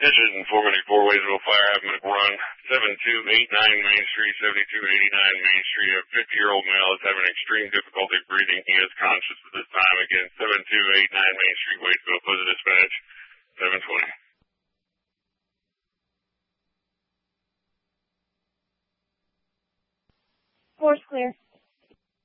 Engine 494 Waysville Fire, have medical run. 7289 Main Street, 7289 Main Street. A 50-year-old male is having extreme difficulty breathing. He is conscious at this time. Again, 7289 Main Street, Waysville, for the dispatch, 720. Force clear.